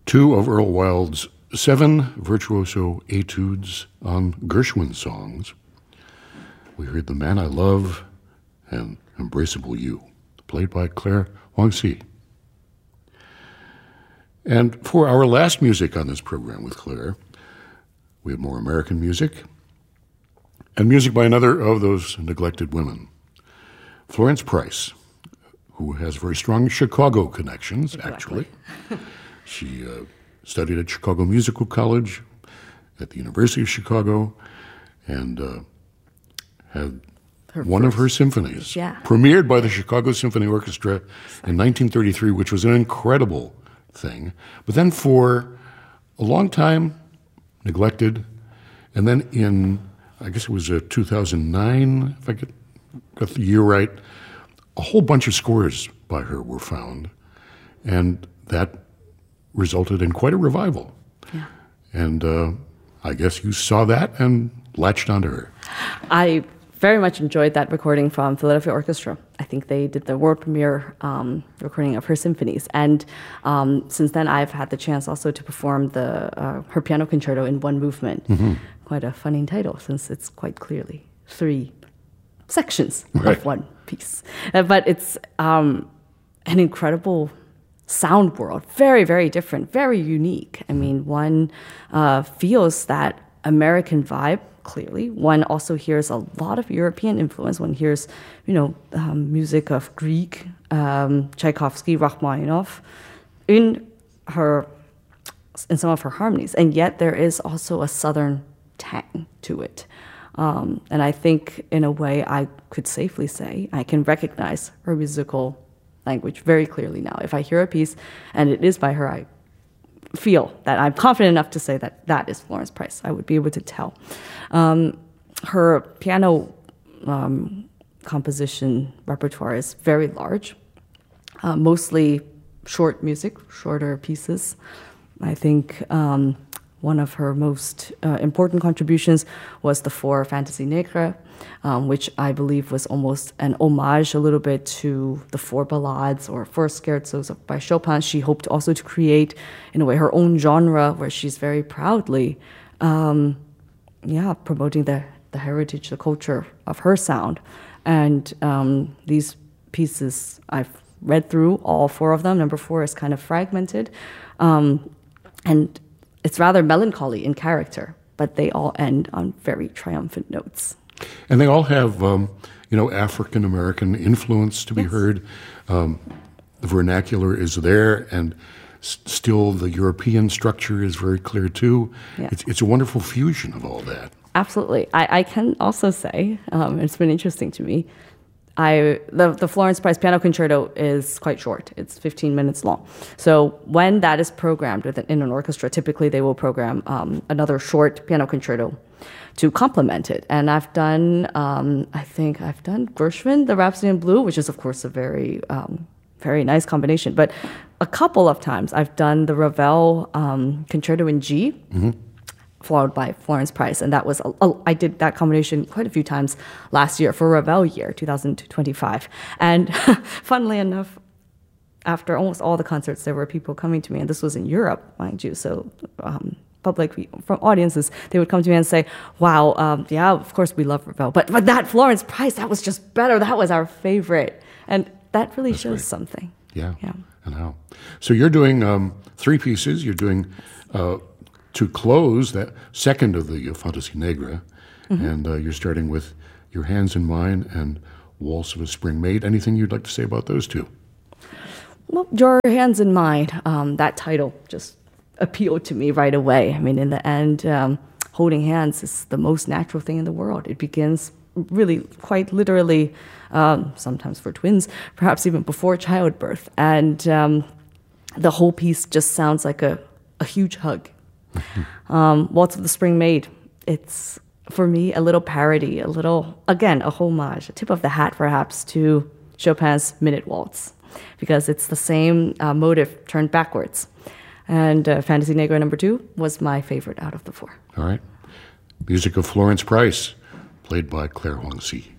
Two of Earl Wild's 7 virtuoso etudes on Gershwin songs. We heard The Man I Love and Embraceable You, played by Claire Huang-Si. And for our last music on this program with Claire, we have more American music and music by another of those neglected women, Florence Price, who has very strong Chicago connections, actually. She studied at Chicago Musical College, at the University of Chicago, and had one of her symphonies premiered by the Chicago Symphony Orchestra in 1933, which was an incredible thing. But then for a long time, neglected, and then in, I guess it was 2009, if I got the year right, a whole bunch of scores by her were found, and that resulted in quite a revival. Yeah. And I guess you saw that and latched onto her. I very much enjoyed that recording from Philadelphia Orchestra. I think they did the world premiere recording of her symphonies. And since then, I've had the chance also to perform her piano concerto in one movement. Mm-hmm. Quite a funny title, since it's quite clearly 3 sections of one piece. But it's an incredible sound world, very, very different, very unique. I mean, one feels that American vibe, clearly. One also hears a lot of European influence. One hears, music of Grieg, Tchaikovsky, Rachmaninoff in some of her harmonies. And yet there is also a Southern tang to it. And I think, in a way, I could safely say I can recognize her musical language very clearly now. If I hear a piece and it is by her, I feel that I'm confident enough to say that that is Florence Price. I would be able to tell. Her piano composition repertoire is very large, mostly short music, shorter pieces. I think one of her most important contributions was the 4 Fantasies Negres, which I believe was almost an homage a little bit to the 4 ballades or 4 scherzos by Chopin. She hoped also to create, in a way, her own genre where she's very proudly promoting the heritage, the culture of her sound. And these pieces, I've read through all 4 of them. Number 4 is kind of fragmented. And it's rather melancholy in character, but they all end on very triumphant notes. And they all have, African-American influence to be heard. The vernacular is there, and still the European structure is very clear, too. Yeah. It's a wonderful fusion of all that. Absolutely. I can also say, it's been interesting to me, the Florence Price Piano Concerto is quite short. It's 15 minutes long. So when that is programmed in an orchestra, typically they will program another short piano concerto to complement it. And I've done, Gershwin, the Rhapsody in Blue, which is, of course, a very, very nice combination. But a couple of times I've done the Ravel Concerto in G, followed by Florence Price. And that was, I did that combination quite a few times last year for Ravel year, 2025. And funnily enough, after almost all the concerts, there were people coming to me, and this was in Europe, mind you, so public, from audiences, they would come to me and say, wow, of course we love Ravel, but that Florence Price, that was just better, that was our favorite. And that really shows something. Yeah, and how. So you're doing 3 pieces, you're doing... to close that second of the Fantasies Negres, and you're starting with Your Hands in Mine and Waltz of a Spring Maid. Anything you'd like to say about those 2? Well, Your Hands in Mine, that title just appealed to me right away. I mean, in the end, holding hands is the most natural thing in the world. It begins really quite literally, sometimes for twins, perhaps even before childbirth. And the whole piece just sounds like a huge hug. Waltz of the Spring Maid, it's, for me, a little parody, a homage, a tip of the hat, perhaps, to Chopin's Minute Waltz, because it's the same motive turned backwards. And Fantasies Negres number 2 was my favorite out of the 4. All right. Music of Florence Price, played by Claire Huang-Si.